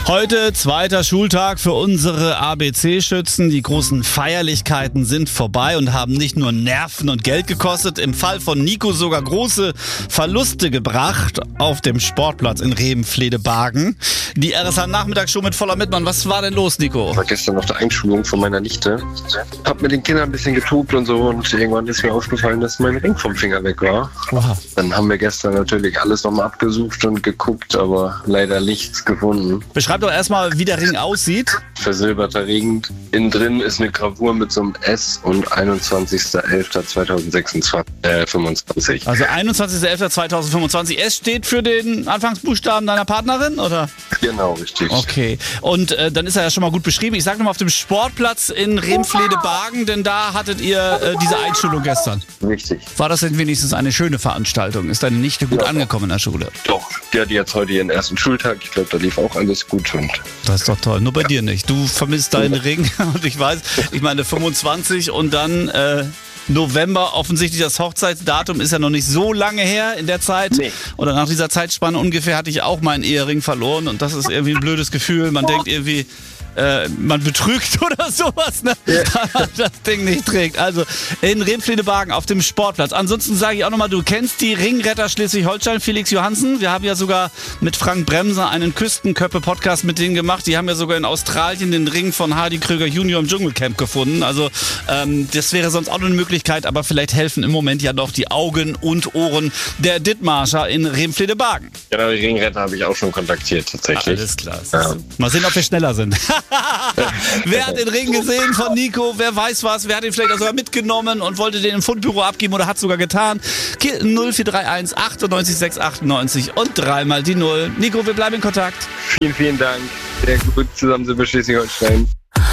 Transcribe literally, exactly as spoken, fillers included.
Heute zweiter Schultag für unsere A B C-Schützen. Die großen Feierlichkeiten sind vorbei und haben nicht nur Nerven und Geld gekostet, im Fall von Nico sogar große Verluste gebracht auf dem Sportplatz in Rebenflede-Bargen. Die R S H-Nachmittagsshow mit Voller Mitmann. Was war denn los, Nico? Ich war gestern auf der Einschulung von meiner Nichte. Hab mit den Kindern ein bisschen getobt und so und irgendwann ist mir aufgefallen, dass mein Ring vom Finger weg war. Wow. Dann haben wir gestern natürlich alles nochmal abgesucht und geguckt, aber leider nichts gefunden. Beschreib doch erstmal, wie der Ring aussieht. Versilberter Ring. Innen drin ist eine Gravur mit so einem S und einundzwanzigster elfter zweitausendfünfundzwanzig. Also einundzwanzigster elfter zweitausendfünfundzwanzig. S steht für den Anfangsbuchstaben deiner Partnerin, oder? Genau, richtig. Okay. Und äh, dann ist er ja schon mal gut beschrieben. Ich sag nochmal auf dem Sportplatz in Rebenflede-Bargen, denn da hattet ihr äh, diese Einschulung gestern. Richtig. War das denn wenigstens eine schöne Veranstaltung? Ist deine Nichte gut Ja. angekommen in der Schule? Doch, die hat jetzt heute ihren ersten Schultag. Ich glaube, da lief auch alles gut. Und Das ist doch toll. Nur bei dir nicht. Du vermisst deinen Ring und ich weiß, ich meine fünfundzwanzig und dann äh, November, offensichtlich das Hochzeitsdatum ist ja noch nicht so lange her in der Zeit. Nee. Oder nach dieser Zeitspanne ungefähr hatte ich auch meinen Ehering verloren und das ist irgendwie ein blödes Gefühl. Man denkt irgendwie, äh, man betrügt oder sowas, ne? Ja. Das Ding nicht trägt. Also in Rebenflede-Bargen auf dem Sportplatz. Ansonsten sage ich auch nochmal, du kennst die Ringretter Schleswig-Holstein, Felix Johansen. Wir haben ja sogar mit Frank Bremser einen Küstenköppe-Podcast mit denen gemacht. Die haben ja sogar in Australien den Ring von Hardy Krüger Junior im Dschungelcamp gefunden. Also ähm, das wäre sonst auch noch eine Möglichkeit, aber vielleicht helfen im Moment ja noch die Augen und Ohren der Dithmarscher in Rebenflede-Bargen. genau, die Ringretter habe ich auch schon kontaktiert, tatsächlich. Alles klar. Ja. Mal sehen, ob wir schneller sind. Wer hat den Ring gesehen von Nico? Wer weiß was? Wer hat ihn vielleicht auch sogar mitgenommen und wollte den im Fundbüro abgeben oder hat sogar getan? null vier drei eins achtundneunzig sechs achtundneunzig und dreimal die Null. Nico, wir bleiben in Kontakt. Vielen, vielen Dank. Sehr gut. Zusammen sind wir Schleswig-Holstein.